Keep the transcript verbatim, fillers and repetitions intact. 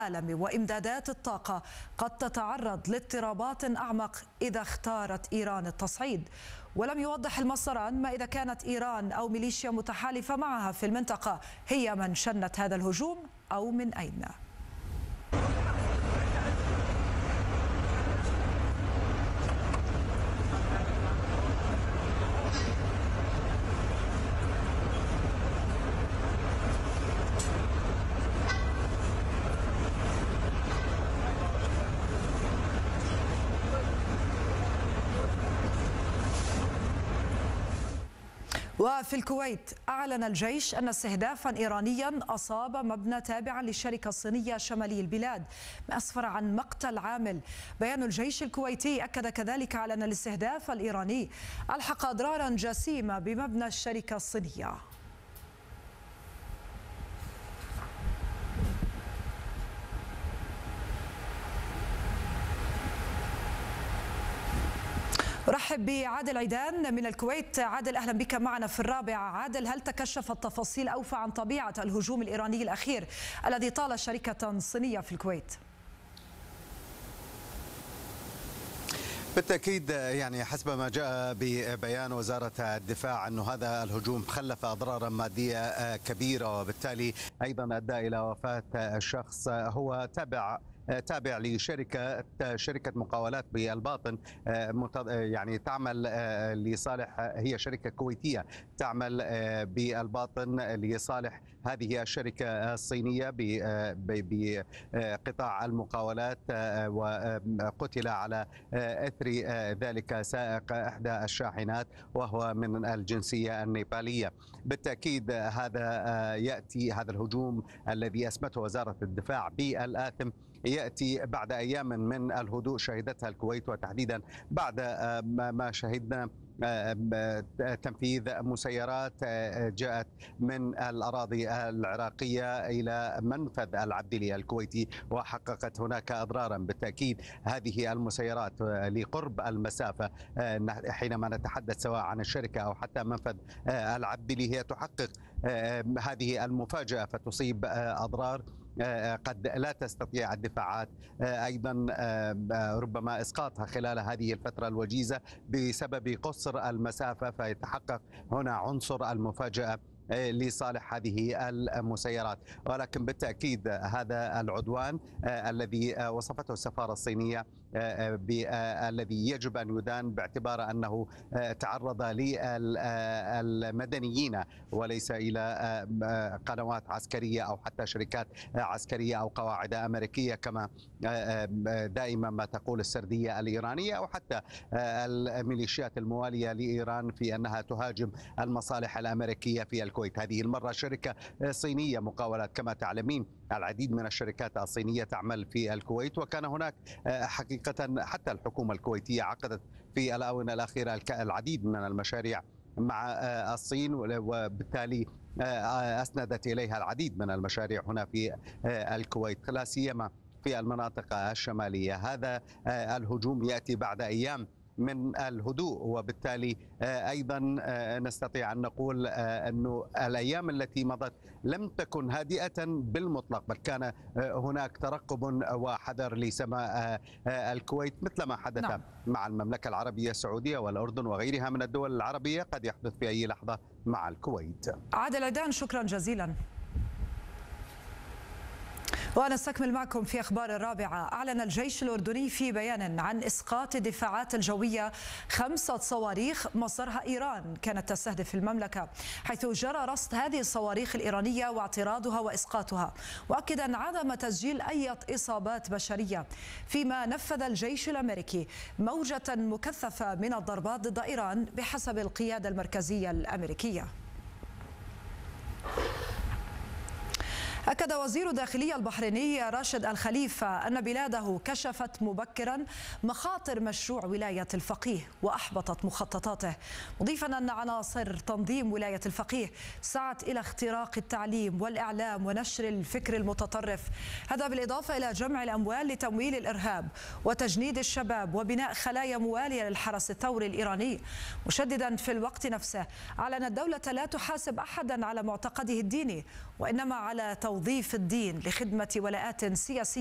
العالم وإمدادات الطاقة قد تتعرض لاضطرابات أعمق إذا اختارت إيران التصعيد. ولم يوضح المصدران ما إذا كانت إيران أو ميليشيا متحالفة معها في المنطقة هي من شنت هذا الهجوم أو من أين. وفي الكويت أعلن الجيش أن استهدافا إيرانيا أصاب مبنى تابعا للشركة الصينية شمالي البلاد، ما أسفر عن مقتل عامل. بيان الجيش الكويتي أكد كذلك على أن الاستهداف الإيراني ألحق أضرارا جسيمة بمبنى الشركة الصينية. أرحب بعادل عيدان من الكويت. عادل، أهلا بك معنا في الرابع. عادل، هل تكشفت تفاصيل أوفى عن طبيعة الهجوم الإيراني الأخير الذي طال شركة صينية في الكويت؟ بالتأكيد، يعني حسب ما جاء ببيان وزارة الدفاع أن هذا الهجوم خلف أضرارا مادية كبيرة، وبالتالي أيضا أدى إلى وفاة الشخص هو تابع تابع لشركة شركة مقاولات بالباطن، يعني تعمل لصالح، هي شركة كويتية تعمل بالباطن لصالح هذه الشركة الصينية بقطاع المقاولات. وقتل على إثر ذلك سائق إحدى الشاحنات وهو من الجنسية النيبالية. بالتأكيد هذا يأتي هذا الهجوم الذي أسمته وزارة الدفاع بالآثم يأتي بعد أيام من الهدوء شهدتها الكويت، وتحديدا بعد ما شهدنا تنفيذ مسيرات جاءت من الأراضي العراقية إلى منفذ العبدلي الكويتي وحققت هناك أضرارا. بالتأكيد هذه المسيرات لقرب المسافة حينما نتحدث سواء عن الشركة أو حتى منفذ العبدلي هي تحقق هذه المفاجأة فتصيب أضرار قد لا تستطيع الدفاعات أيضا ربما إسقاطها خلال هذه الفترة الوجيزة بسبب قصر المسافة، فيتحقق هنا عنصر المفاجأة لصالح هذه المسيرات. ولكن بالتأكيد هذا العدوان الذي وصفته السفارة الصينية الذي يجب أن يدان باعتبار أنه تعرض للمدنيين وليس إلى قنوات عسكرية أو حتى شركات عسكرية أو قواعد أمريكية كما دائما ما تقول السردية الإيرانية أو حتى الميليشيات الموالية لإيران في أنها تهاجم المصالح الأمريكية في الكويت. هذه المرة شركة صينية مقاولات، كما تعلمين العديد من الشركات الصينية تعمل في الكويت، وكان هناك حقيقة حتى الحكومة الكويتية عقدت في الآونة الأخيرة العديد من المشاريع مع الصين، وبالتالي أسندت إليها العديد من المشاريع هنا في الكويت لا سيما في المناطق الشمالية. هذا الهجوم يأتي بعد أيام من الهدوء، وبالتالي أيضا نستطيع أن نقول أن الأيام التي مضت لم تكن هادئة بالمطلق، بل كان هناك ترقب وحذر لسماء الكويت مثل ما حدث نعم. مع المملكة العربية السعودية والأردن وغيرها من الدول العربية قد يحدث في أي لحظة مع الكويت. عادل عيدان، شكرا جزيلا. ونستكمل معكم في أخبار الرابعة. أعلن الجيش الأردني في بيان عن إسقاط الدفاعات الجوية خمسة صواريخ مصدرها إيران كانت تستهدف المملكة، حيث جرى رصد هذه الصواريخ الإيرانية واعتراضها وإسقاطها، مؤكدا عدم تسجيل أي إصابات بشرية. فيما نفذ الجيش الأمريكي موجة مكثفة من الضربات ضد إيران بحسب القيادة المركزية الأمريكية. أكد وزير الداخلية البحريني راشد الخليفة أن بلاده كشفت مبكرا مخاطر مشروع ولاية الفقيه وأحبطت مخططاته، مضيفا أن عناصر تنظيم ولاية الفقيه سعت إلى اختراق التعليم والإعلام ونشر الفكر المتطرف، هذا بالإضافة إلى جمع الأموال لتمويل الإرهاب وتجنيد الشباب وبناء خلايا موالية للحرس الثوري الإيراني، مشددا في الوقت نفسه على أن الدولة لا تحاسب أحدا على معتقده الديني وإنما على توظيف توظيف الدين لخدمة ولاءات سياسية